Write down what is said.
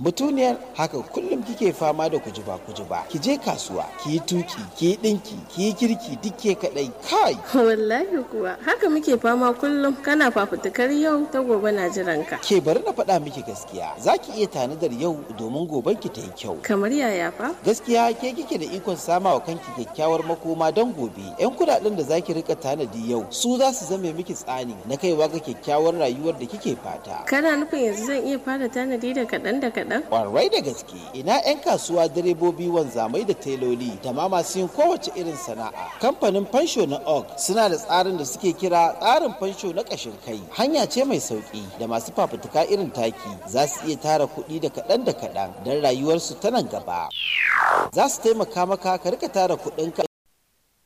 Mutuniyar haka kullum kike fama da kujuba. Ki je kasuwa, ki yi tuki, ki yi dinki, ki yi girki duk ke kadai. Kai! Wallahi kuwa haka muke fama kullum, kana fafutukar yau ta gobe na jiranka. Ke bari na faɗa miki gaskiya, za ki iya tanadar yau domin goben ki ta yi kyau. Kamar yaya fa? Gaskiya ke kike da ikon sama wa kanki kyakkyawar makoma don gobe. 'Yan kudaden da zaki rika tanadi yau su za su zame miki tsani na kaiwa ga kyakkyawar rayuwar da kike fata. Kana nufin yanzu zan iya fara tanadi da kaɗan da kaɗan? Kwarai da gaske, ina 'yan kasuwa, direbobi, wanzamai da teloli da ma masu yin kowace irin sana'a. Kamfanin fansho na OG suna da tsarin da suke kira tsarin fansho na ƙashin kai. Hanya ce mai sauƙi da masu fafutuka irin taki za su iya tara kuɗi da kaɗan don rayuwarsu ta nan gaba. Za su taimaka maka ka rika tara kuɗinka